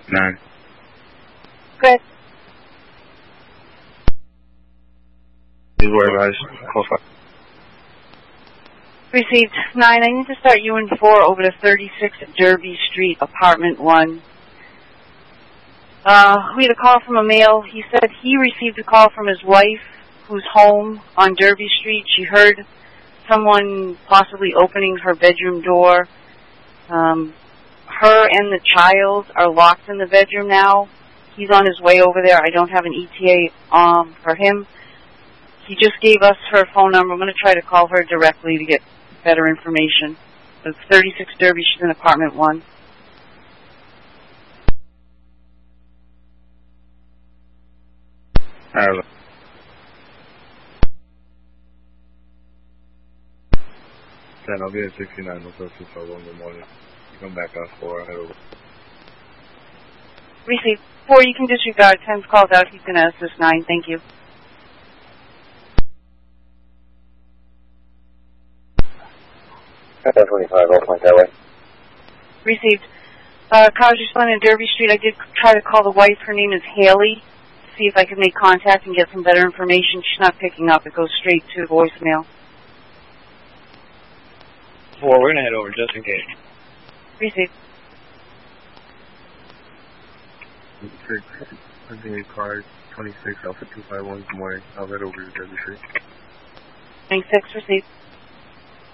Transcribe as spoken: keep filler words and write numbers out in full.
Nine. Good. Please worry about it. Call five. Received. Nine. I need to start U N four over to thirty-six Derby Street, apartment one. Uh, we had a call from a male. He said he received a call from his wife, who's home on Derby Street. She heard someone possibly opening her bedroom door. Um, her and the child are locked in the bedroom now. He's on his way over there. I don't have an E T A um, for him. He just gave us her phone number. I'm going to try to call her directly to get better information. It's thirty-six Derby Street in apartment one. All right. ten, I'll be at sixty-nine. We'll talk to you in the morning. You come back on four. I'll head over. Receive. Four, you can disregard. Ten's called out. He's going to assist nine. Thank you. ten twenty-five, I'll point that way. Received. Uh, College responding to Derby Street. I did try to call the wife. Her name is Haley. See if I could make contact and get some better information. She's not picking up. It goes straight to voicemail. Four, we're going to head over just in case. Received. Six. Continue card twenty-six Alpha two five one. Good morning. I'll head over to Derby Street. twenty-six. Received.